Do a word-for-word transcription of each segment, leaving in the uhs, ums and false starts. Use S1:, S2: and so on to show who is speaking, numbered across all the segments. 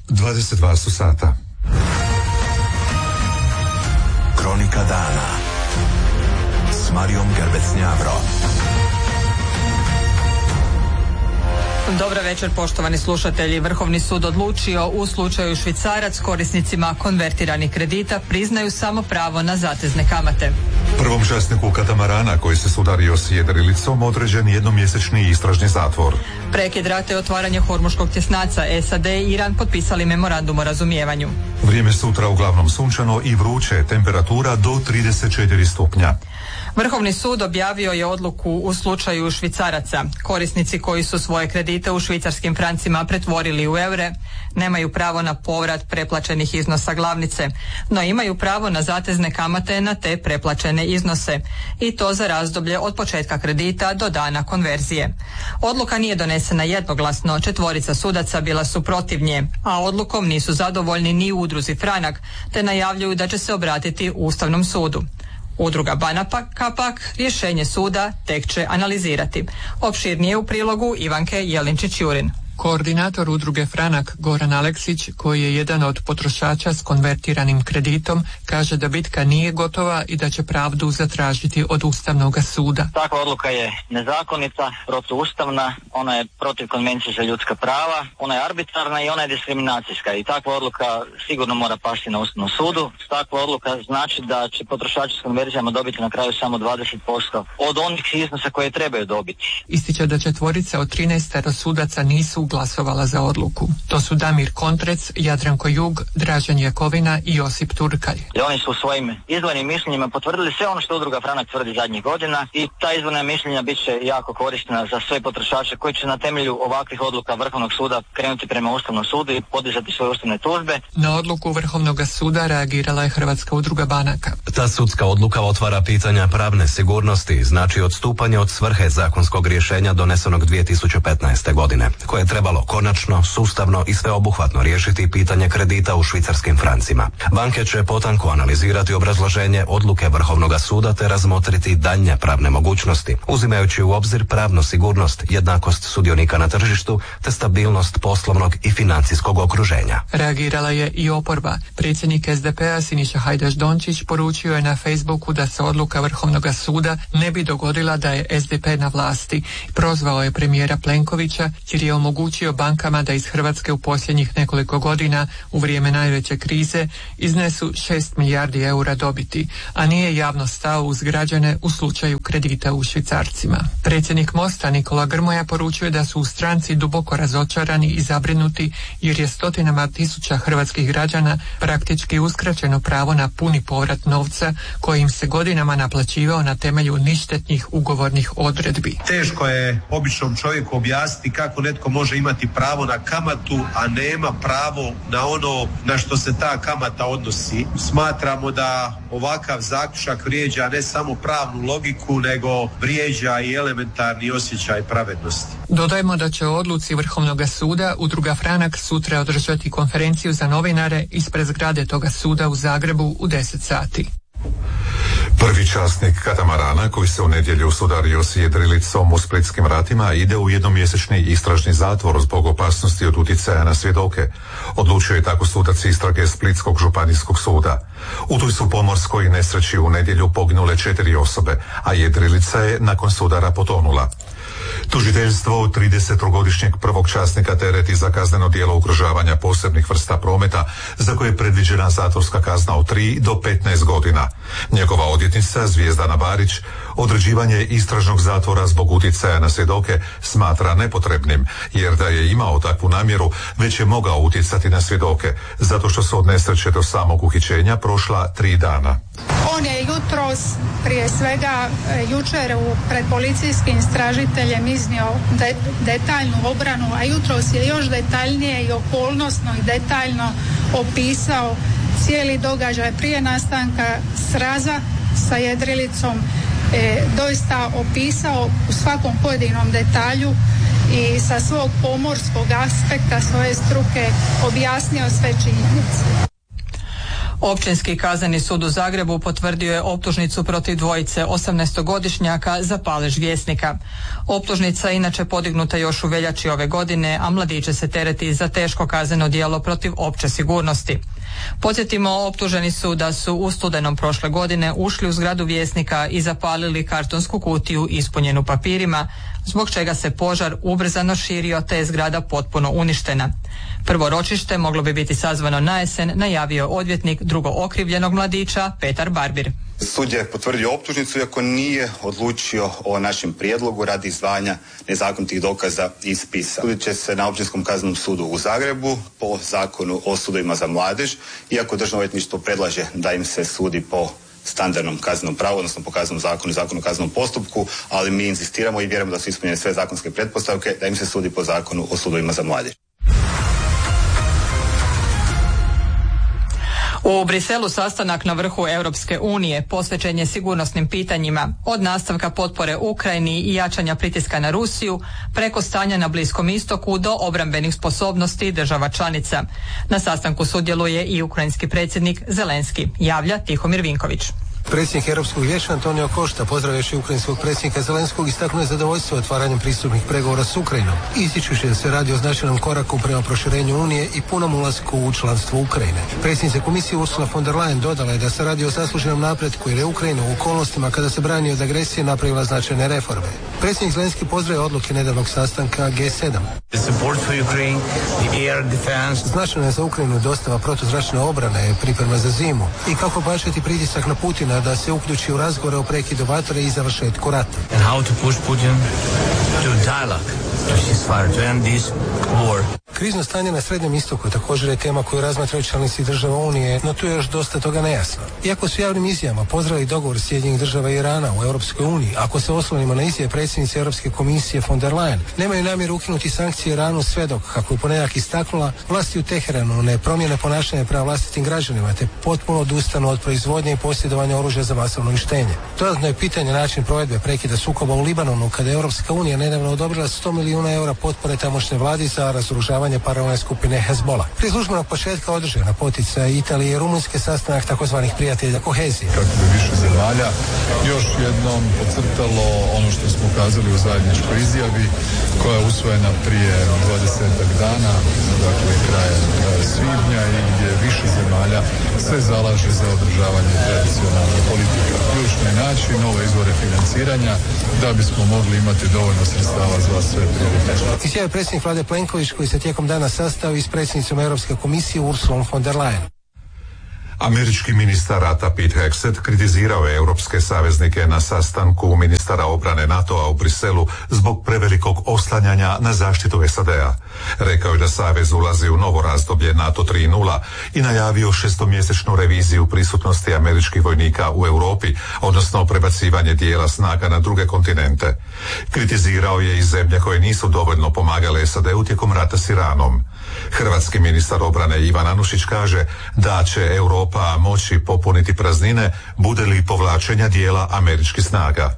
S1: dvadeset dva su sata.
S2: Kronika dana s Marijom Gerbec-Njavro.
S3: Dobra večer, poštovani slušatelji. Vrhovni sud odlučio u slučaju Švicarac korisnicima konvertiranih kredita priznaju samo pravo na zatezne kamate.
S1: Prvom časniku katamarana koji se sudario s jedrilicom određen jednomjesečni istražni zatvor.
S3: Prekid rata i otvaranje Hormuškog tjesnaca. S A D i Iran potpisali memorandum o razumijevanju.
S1: Vrijeme sutra uglavnom sunčano i vruće, temperatura do trideset četiri stupnja.
S3: Vrhovni sud objavio je odluku u slučaju Švicaraca. Korisnici koji su svoje kredite u švicarskim francima pretvorili u eure nemaju pravo na povrat preplaćenih iznosa glavnice, no imaju pravo na zatezne kamate na te preplaćene iznose i to za razdoblje od početka kredita do dana konverzije. Odluka nije donesena jednoglasno, četvorica sudaca bila su protiv nje, a odlukom nisu zadovoljni ni u udruzi Franak, te najavljuju da će se obratiti Ustavnom sudu. Udruga banaka pak rješenje suda tek će analizirati. Opširnije u prilogu Ivanke Jelinčić-Jurin.
S4: Koordinator udruge Franak Goran Aleksić, koji je jedan od potrošača s konvertiranim kreditom, kaže da bitka nije gotova i da će pravdu zatražiti od Ustavnog suda.
S5: Takva odluka je nezakonita, protuustavna, ona je protiv konvencije za ljudska prava, ona je arbitrarna i ona je diskriminacijska i takva odluka sigurno mora pasti na Ustavnom sudu. Takva odluka znači da će potrošači s konverzijama dobiti na kraju samo dvadeset posto od onih iznosa koje trebaju dobiti.
S4: Ističe da četvorica od trinaest sudaca nisu glasovala za odluku. To su Damir Kontrec, Jadranko Jug, Dražen Jakovina i Josip Turkalj.
S5: I oni su u svojim izdvojenim mišljenjima potvrdili sve ono što udruga Franak tvrdi zadnjih godina i ta izdvojena mišljenja bit će jako korisna za sve potrošače koji će na temelju ovakvih odluka Vrhovnog suda krenuti prema Ustavnom sudu i podizati svoje ustavne tužbe.
S4: Na odluku Vrhovnog suda reagirala je Hrvatska udruga banaka.
S2: Ta sudska odluka otvara pitanja pravne sigurnosti, znači odstupanje od svrhe zakonskog rješenja donesenog dvije tisuće petnaeste. godine, koje je trebalo konačno, sustavno i sveobuhvatno riješiti pitanje kredita u švicarskim francima. Banke će potanko analizirati obrazloženje odluke Vrhovnog suda te razmotriti daljnje pravne mogućnosti, uzimajući u obzir pravnu sigurnost, jednakost sudionika na tržištu te stabilnost poslovnog i financijskog okruženja.
S4: Reagirala je i oporba. Predsjednik S D P-a Siniša Hajdaš Dončić poručio je na Facebooku da se odluka Vrhovnog suda ne bi dogodila da je S D P na vlasti. Prozvao je premijera Plenkovića jer je omogućio bankama da iz Hrvatske u posljednjih nekoliko godina u vrijeme najveće krize iznesu šest milijardi eura dobiti, a nije javno stao uz građane u slučaju kredita u švicarcima. Predsjednik Mosta Nikola Grmoja poručuje da su u stranci duboko razočarani i zabrinuti jer je stotinama tisuća hrvatskih građana praktički uskraćeno pravo na puni povrat novca koji im se godinama naplaćivao na temelju ništetnih ugovornih odredbi.
S6: Teško je običnom čovjeku objasniti kako netko može imati pravo na kamatu, a nema pravo na ono na što se ta kamata odnosi. Smatramo da ovakav zaključak vrijeđa ne samo pravnu logiku, nego vrijeđa i elementarni osjećaj pravednosti.
S4: Dodajmo da će o odluci Vrhovnog suda udruga Franak sutra održati konferenciju za novinare ispred zgrade toga suda u Zagrebu u deset sati.
S1: Prvi časnik katamarana koji se u nedjelju sudario s jedrilicom u splitskim ratima ide u jednomjesečni istražni zatvor zbog opasnosti od utjecaja na svjedoke. Odlučio je tako sudac istrage Splitskog županijskog suda. U toj su pomorskoj nesreći u nedjelju poginule četiri osobe, a jedrilica je nakon sudara potonula. Tužiteljstvo tridesetogodišnjeg prvog časnika tereti za kazneno djelo ugrožavanja posebnih vrsta prometa za koje je predviđena zatvorska kazna od tri do petnaest godina. Njegova odvjetnica Zvijezdana Barić određivanje istražnog zatvora zbog utjecaja na svjedoke smatra nepotrebnim, jer da je imao takvu namjeru već je mogao utjecati na svjedoke, zato što su od nesreće do samog uhićenja prošla tri dana.
S7: On je jutros, prije svega jučer pred policijskim istražiteljem iznio de, detaljnu obranu, a jutros je još detaljnije i okolnosno i detaljno opisao cijeli događaj prije nastanka sraza sa jedrilicom, e, doista opisao u svakom pojedinom detalju i sa svog pomorskog aspekta svoje struke objasnio sve činjenice.
S3: Općinski kazneni sud u Zagrebu potvrdio je optužnicu protiv dvojice osamnaestogodišnjaka za palež Vjesnika. Optužnica je inače podignuta još u veljači ove godine, a mladiće se tereti za teško kazneno djelo protiv opće sigurnosti. Podsjetimo, optuženi su da su u studenom prošle godine ušli u zgradu Vjesnika i zapalili kartonsku kutiju ispunjenu papirima, zbog čega se požar ubrzano širio te je zgrada potpuno uništena. Prvo ročište moglo bi biti sazvano na jesen, najavio odvjetnik drugo okrivljenog mladića Petar Barbir.
S8: Sud je potvrdio optužnicu iako nije odlučio o našem prijedlogu radi izdvajanja nezakonitih dokaza iz spisa. Sudit će se na Općinskom kaznenom sudu u Zagrebu po zakonu o sudovima za mladež, iako Državno odvjetništvo predlaže da im se sudi po standardnom kaznenom pravu, odnosno po kaznenom zakonu i zakonu o kaznenom postupku, ali mi inzistiramo i vjerujemo da su ispunjene sve zakonske pretpostavke da im se sudi po zakonu o sudovima za mladež.
S3: U Briselu sastanak na vrhu Europske unije posvećen je sigurnosnim pitanjima, od nastavka potpore Ukrajini i jačanja pritiska na Rusiju, preko stanja na Bliskom istoku do obrambenih sposobnosti država članica. Na sastanku sudjeluje i ukrajinski predsjednik Zelenski, javlja Tihomir Vinković.
S9: Predsjednik Europskog vijeća Antonio Costa pozdravivši ukrajinskog predsjednika Zelenskog istaknuo je zadovoljstvo otvaranjem pristupnih pregovora s Ukrajinom, ističući da se radi o značajnom koraku prema proširenju Unije i punom ulasku u članstvo Ukrajine. Predsjednica komisije Ursula von der Leyen dodala je da se radi o zasluženom napretku jer je Ukrajina u okolnostima kada se brani od agresije napravila značajne reforme. Predsjednik Zelenski pozdravio odluke nedavnog sastanka G sedam. Značajno je za Ukrajinu dostava protuzračne obrane, priprema za zimu i kako pojačati pritisak na Putina da se uključi u razgovore o prekidu vatre i završetku rata.
S10: And how to push Putin to dialogue, to ceasefire, to end this war.
S9: Krizno stanje na Srednjem istoku također je tema koju razmatraju članici država Unije, no tu je još dosta toga nejasno. Iako su javnim izjavama pozdravili dogovor Sjedinjenih država i Irana u Europskoj uniji, ako se oslonimo na izjave predsjednice Europske komisije von der Leyen, nemaju namjeru ukinuti sankcije Iranu sve dok, kako je ponedjeljak istaknula, vlasti u Teheranu ne promijene ponašanje prema vlastitim građanima te potpuno odustanu od proizvodnje i posjedovanja oružja za masovno uništenje. Dodatno je pitanje način provedbe prekida sukoba u Libanonu kada je Europska unija nedavno odobrila sto milijuna eura potpore tamošnje vladi za razoružavanje paralelne skupine Hezbollah. Prije službenog početka održan na poticaj Italije i Rumunjske sastanak takozvanih prijatelja kohezije.
S11: Kako bi više zemalja još jednom podcrtalo ono što smo kazali u zajedničkoj izjavi koja je usvojena prije dvadesetak dana, dakle krajem svibnja i gdje više zemalja se zalaže za održavanje tradicionalne politike. Ključno je naći nove izvore financiranja da bismo mogli imati dovoljno sredstava za sve prioritete.
S9: Izjavio predsjednik vlade Plenković koji se tijekom dana sastao i s predsjednicom Europske komisije Ursulom von der Leyen.
S1: Američki ministar rata Pete Hegseth kritizirao je europske saveznike na sastanku ministara obrane NATO-a u Briselu zbog prevelikog oslanjanja na zaštitu S A D-a. Rekao je da savez ulazi u novo razdoblje NATO tri nula i najavio šestomjesečnu reviziju prisutnosti američkih vojnika u Europi, odnosno prebacivanje dijela snaga na druge kontinente. Kritizirao je i zemlje koje nisu dovoljno pomagale S A D-u tijekom rata s Iranom. Hrvatski ministar obrane Ivan Anušić kaže da će Europa moći popuniti praznine bude li povlačenja dijela američkih snaga.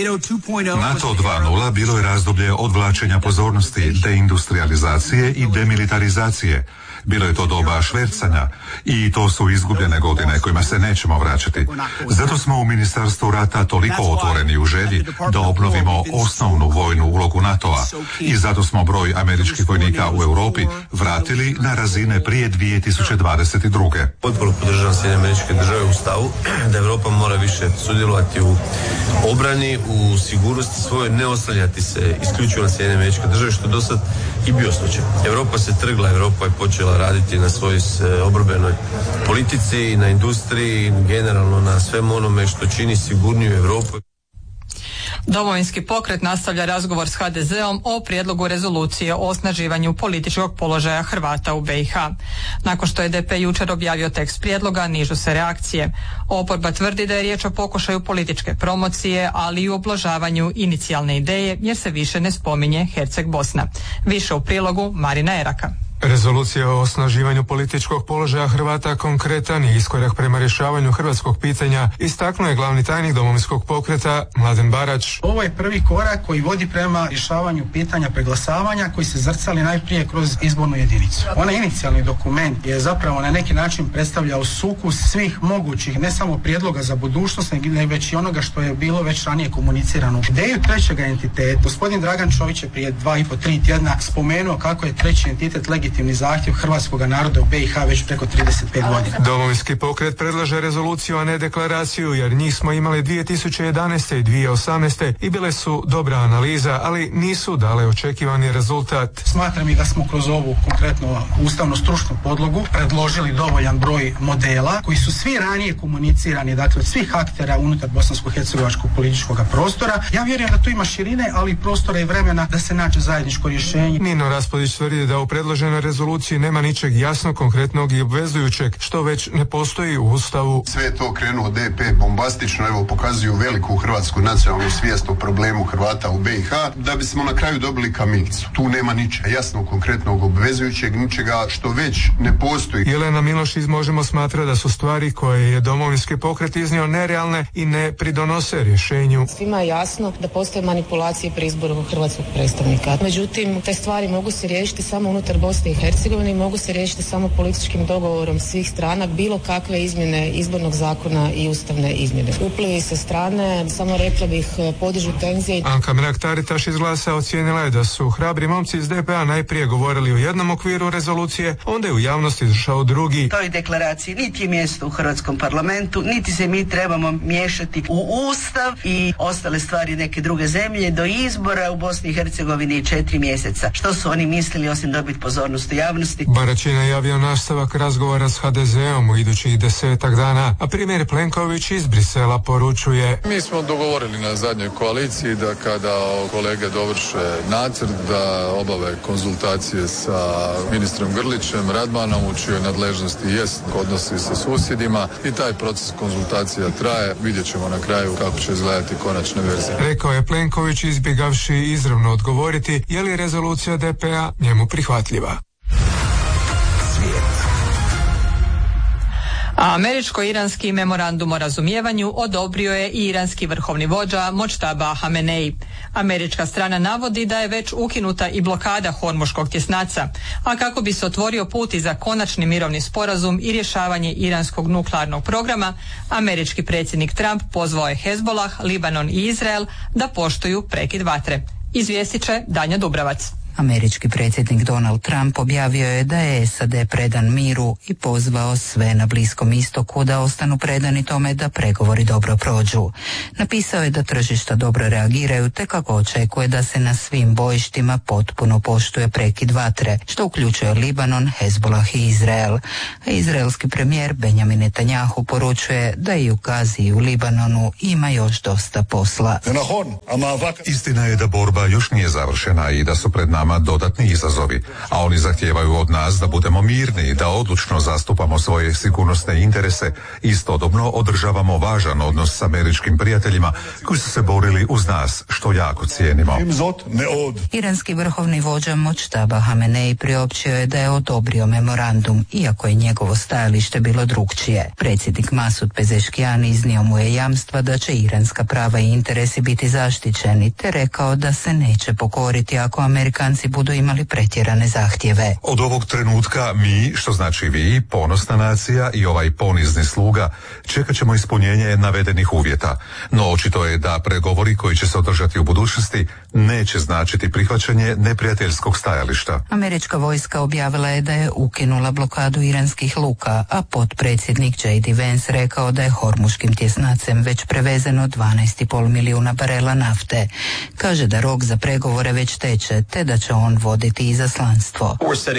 S1: NATO dva nula bilo je razdoblje odvlačenja pozornosti, deindustrializacije i demilitarizacije. Bilo je to doba švercanja i to su izgubljene godine kojima se nećemo vraćati. Zato smo u Ministarstvu rata toliko otvoreni u želji da obnovimo osnovnu vojnu ulogu NATO-a i zato smo broj američkih vojnika u Europi vratili na razine prije dvije tisuće dvadeset druge.
S10: Potpuno podržavam Sjedinjene Američke Države u stavu da Europa mora više sudjelovati u obrani, u sigurnosti svoje, ne oslanjati se isključivo na Sjedinjene Američke Države, što do sad i bio slučaj. Europa se trgla, Europa je počela raditi na svojoj obrambenoj politici, na industriji, generalno na svemu onome što čini sigurniju Europu.
S3: Domovinski pokret nastavlja razgovor s H D Z-om o prijedlogu rezolucije o osnaživanju političkog položaja Hrvata u B i H. Nakon što je D P jučer objavio tekst prijedloga, nižu se reakcije. Oporba tvrdi da je riječ o pokušaju političke promocije, ali i u ublažavanju inicijalne ideje, jer se više ne spominje Herceg Bosna. Više u prilogu Marina Eraka.
S12: Rezolucija o osnaživanju političkog položaja Hrvata konkretan je iskorak prema rješavanju hrvatskog pitanja, istaknuo je glavni tajnik Domovinskog pokreta Mladen Barać.
S13: Ovo je prvi korak koji vodi prema rješavanju pitanja preglasavanja koji se zrcali najprije kroz izbornu jedinicu. Onaj inicijalni dokument je zapravo na neki način predstavljao sukus svih mogućih, ne samo prijedloga za budućnost, nego već i onoga što je bilo već ranije komunicirano. Ideju trećeg entiteta, gospodin Dragan Čović je prije dva i po tri tjedna spomenuo kako je treći entitet legitimni zahtjev hrvatskog naroda u B i H već preko trideset pet godina.
S12: Domovinski pokret predlaže rezoluciju, a ne deklaraciju, jer njih smo imali dvije tisuće jedanaeste i dvije tisuće osamnaeste i bile su dobra analiza, ali nisu dale očekivani rezultat.
S13: Smatram i da smo kroz ovu konkretno ustavno stručnu podlogu predložili dovoljan broj modela koji su svi ranije komunicirani, dakle od svih aktera unutar bosansko-hercegovačkog političkog prostora. Ja vjerujem da tu ima širine, ali i prostora i vremena da se nađe zajedničko rješenje.
S12: Nino Raspudić tvrdi da u predloženoj rezoluciji nema ničeg jasnog, konkretnog i obvezujućeg, što već ne postoji u Ustavu.
S14: Sve je to krenuo D P bombastično, evo pokazuju veliku hrvatsku nacionalnu svijest o problemu Hrvata u B i H, da bismo na kraju dobili kamilicu. Tu nema ničega jasnog, konkretnog, obvezujućeg, ničega što već ne postoji.
S12: Jelena Miloš iz Možemo smatra da su stvari koje je Domovinski pokret iznio nerealne i ne pridonose rješenju.
S15: Svima je jasno da postoje manipulacije pri izboru hrvatskog predstavnika. Međutim, te stvari mogu se riješiti samo unutar Bosne i Hercegovine i mogu se riješiti samo političkim dogovorom svih strana, bilo kakve izmjene izbornog zakona i ustavne izmjene. Uplivi sa strane, samo rekla bih, podižu tenzije.
S12: Anka Mrak-Taritaš iz Glasa ocijenila je da su hrabri momci iz D P A najprije govorili u jednom okviru rezolucije, onda je u javnosti izašao drugi.
S16: Toj deklaraciji niti je mjesto u hrvatskom parlamentu, niti se mi trebamo miješati u Ustav i ostale stvari neke druge zemlje do izbora u Bosni i Hercegovini četiri mjeseca. Što su oni mislili osim dobiti pozornost u javnosti?
S12: Barać je najavio nastavak razgovora s H D Z-om u idućih desetak dana, a premijer Plenković iz Brisela poručuje:
S11: Mi smo dogovorili na zadnjoj koaliciji da kada kolege dovrše nacrt da obave konzultacije sa ministrom Grlićem, Radmanom, u čijoj nadležnosti jest odnosi sa susjedima i taj proces konzultacija traje. Vidjet ćemo na kraju kako će izgledati konačna verzija.
S12: Rekao je Plenković izbjegavši izravno odgovoriti je li rezolucija D P A njemu prihvatljiva.
S3: A američko-iranski memorandum o razumijevanju odobrio je i iranski vrhovni vođa Močtaba Hamenei. Američka strana navodi da je već ukinuta i blokada Hormuškog tjesnaca, a kako bi se otvorio put i za konačni mirovni sporazum i rješavanje iranskog nuklearnog programa, američki predsjednik Trump pozvao je Hezbolah, Libanon i Izrael da poštuju prekid vatre. Izvijestit će Danja Dubravac.
S17: Američki predsjednik Donald Trump objavio je da je S A D predan miru i pozvao sve na Bliskom istoku da ostanu predani tome da pregovori dobro prođu. Napisao je da tržišta dobro reagiraju te kako očekuje da se na svim bojištima potpuno poštuje prekid vatre, što uključuje Libanon, Hezbolah i Izrael. A izraelski premijer Benjamin Netanjahu poručuje da i u Gazi i u Libanonu ima još dosta posla.
S1: Istina je da borba još nije završena i da su pred nama dodatni izazovi, a oni zahtijevaju od nas da budemo mirni i da odlučno zastupamo svoje sigurnosne interese i istodobno održavamo važan odnos s američkim prijateljima koji su se borili uz nas, što jako cijenimo.
S17: Iranski vrhovni vođa Močtaba Hamenei priopćio je da je odobrio memorandum, iako je njegovo stajalište bilo drukčije. Predsjednik Masud Pezeškijan iznio mu je jamstva da će iranska prava i interesi biti zaštićeni, te rekao da se neće pokoriti ako Amerikanci budu imali pretjerane zahtjeve.
S1: Od ovog trenutka mi, što znači vi, ponosna nacija i ovaj ponizni sluga, čekat ćemo ispunjenje navedenih uvjeta. No očito je da pregovori koji će se održati u budućnosti neće značiti prihvaćanje neprijateljskog stajališta.
S17: Američka vojska objavila je da je ukinula blokadu iranskih luka, a potpredsjednik J D Vance rekao da je Hormuškim tjesnacem već prevezeno dvanaest i pol milijuna barela nafte. Kaže da rok za pregovore već teče, te da će on voditi izaslanstvo.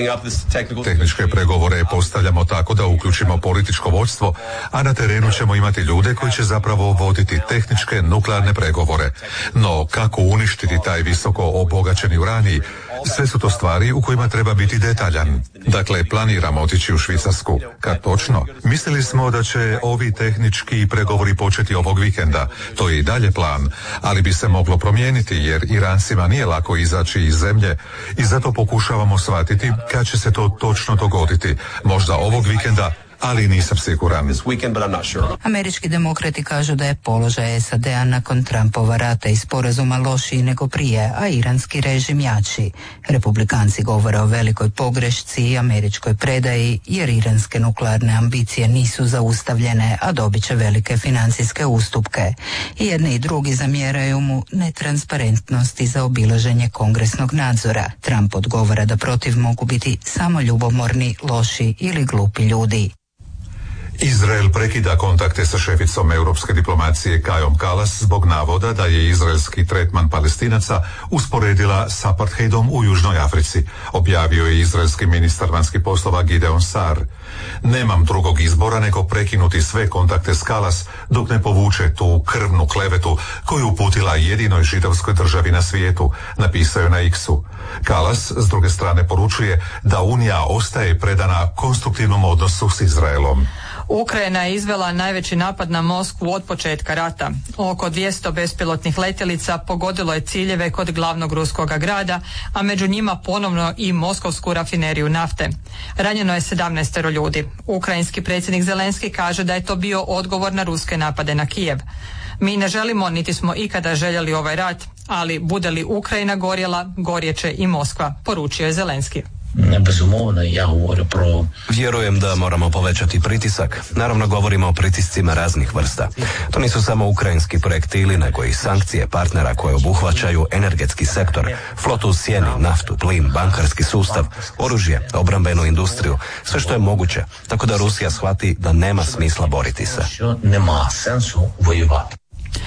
S1: Tehničke pregovore postavljamo tako da uključimo političko vodstvo, a na terenu ćemo imati ljude koji će zapravo voditi tehničke nuklearne pregovore. No kako uništiti taj visoko obogaćeni uranij, Sve su to stvari u kojima treba biti detaljan. Dakle, planiramo otići u Švicarsku. Kad točno? Mislili smo da će ovi tehnički pregovori početi ovog vikenda. To je i dalje plan, ali bi se moglo promijeniti jer Irancima nije lako izaći iz zemlje i zato pokušavamo shvatiti kad će se to točno dogoditi. Možda ovog vikenda, ali nisam siguran.
S17: Američki demokrati kažu da je položaj S A D-a nakon Trumpova rata i sporazuma lošiji nego prije, a iranski režim jači. Republikanci govore o velikoj pogrešci i američkoj predaji jer iranske nuklearne ambicije nisu zaustavljene, a dobit će velike financijske ustupke. I jedni i drugi zamjeraju mu netransparentnost i zaobilaženje kongresnog nadzora. Trump odgovara da protiv mogu biti samo ljubomorni, loši ili glupi ljudi.
S1: Izrael prekida kontakte sa šeficom europske diplomacije Kajom Kalas zbog navoda da je izraelski tretman Palestinaca usporedila s apartheidom u Južnoj Africi, objavio je izraelski ministar vanjskih poslova Gideon Sar. Nemam drugog izbora nego prekinuti sve kontakte s Kalas dok ne povuče tu krvnu klevetu koju uputila jedinoj židovskoj državi na svijetu, napisao je na X-u. Kalas s druge strane poručuje da Unija ostaje predana konstruktivnom odnosu s Izraelom.
S3: Ukrajina je izvela najveći napad na Moskvu od početka rata. Oko dvjesto bespilotnih letjelica pogodilo je ciljeve kod glavnog ruskog grada, a među njima ponovno i moskovsku rafineriju nafte. Ranjeno je sedamnaest ljudi. Ukrajinski predsjednik Zelenski kaže da je to bio odgovor na ruske napade na Kijev. Mi ne želimo niti smo ikada željeli ovaj rat, ali bude li Ukrajina gorjela, gorjeće i Moskva, poručio je Zelenski.
S2: Bezumovno, ja govorim pro... Vjerujem da moramo povećati pritisak. Naravno govorimo o pritiscima raznih vrsta. To nisu samo ukrajinski projektili, nego i sankcije partnera koje obuhvaćaju energetski sektor, flotu u sjeni, naftu, plin, bankarski sustav, oružje, obrambenu industriju, sve što je moguće, tako da Rusija shvati da nema smisla boriti se.
S3: Nema sensu vojevati.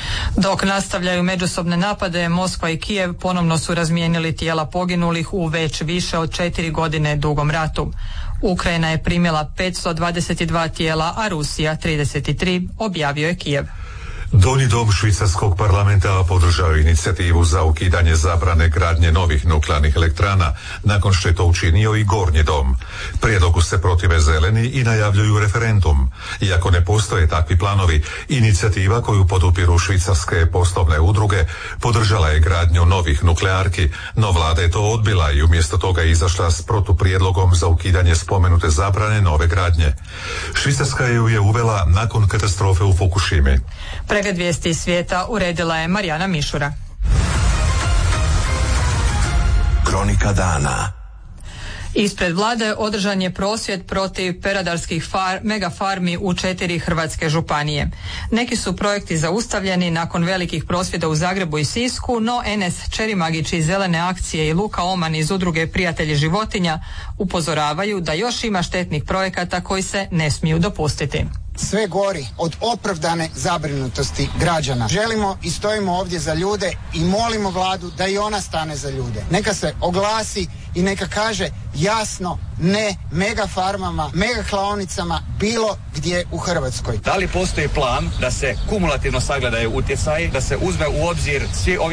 S3: Dok nastavljaju međusobne napade, Moskva i Kijev ponovno su razmijenili tijela poginulih u već više od četiri godine dugom ratu. Ukrajina je primila petsto dvadeset dva tijela, a Rusija trideset tri, objavio je Kijev.
S1: Donji dom švicarskog parlamenta podržao inicijativu za ukidanje zabrane gradnje novih nuklearnih elektrana, nakon što je to učinio i gornji dom. Prijedlogu se protive zeleni i najavljuju referendum. Iako ne postoje takvi planovi, inicijativa koju podupiru švicarske poslovne udruge podržala je gradnju novih nuklearki, no vlada je to odbila i umjesto toga izašla s protuprijedlogom za ukidanje spomenute zabrane nove gradnje. Švicarska ju je uvela nakon katastrofe u Fukushimi.
S3: Pregled vijesti iz svijeta uredila je Marijana Mišura.
S18: Kronika dana.
S3: Ispred vlade održan je prosvjed protiv peradarskih far, megafarmi u četiri hrvatske županije. Neki su projekti zaustavljeni nakon velikih prosvjeda u Zagrebu i Sisku, no Enes Čerimagić iz Zelene akcije i Luka Oman iz udruge Prijatelji životinja upozoravaju da još ima štetnih projekata koji se ne smiju dopustiti.
S19: Sve gori od opravdane zabrinutosti građana. Želimo i stojimo ovdje za ljude i molimo vladu da i ona stane za ljude. Neka se oglasi i neka kaže jasno ne megafarmama, megaklaonicama bilo gdje u Hrvatskoj.
S20: Da li postoji plan da se kumulativno sagledaju utjecaji, da se uzme u obzir svi ovi